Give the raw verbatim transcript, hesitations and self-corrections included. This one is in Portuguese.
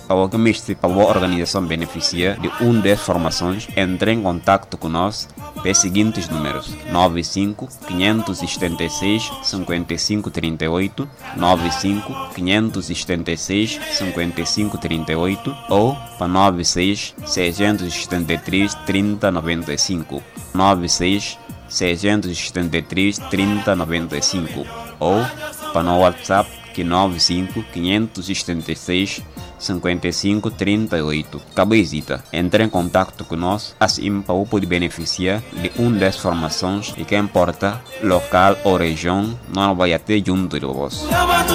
Ao que mestre para a organização beneficia de uma das formações, entre em contato conosco pelos seguintes números: nove cinco, quinhentos e setenta e seis, cinquenta e cinco trinta e oito, nove cinco, quinhentos e setenta e seis, cinquenta e cinco trinta e oito ou para nove seis, seiscentos e setenta e três, trinta noventa e cinco, nove seis, seiscentos e setenta e três, trinta noventa e cinco ou para no WhatsApp que nove cinco, quinhentos e setenta e seis, cinquenta e cinco trinta e oito. Cabezita, entre em contato conosco, assim para o poder beneficiar de uma das formações e que importa, local ou região, não vai até junto de você.